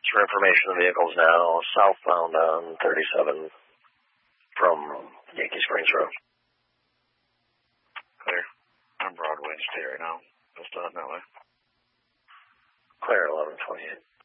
For information, the vehicle's now southbound on 37 from Yankee Springs Road. Clear. I'm Broadway State right now. Just on that way. Clear 1128.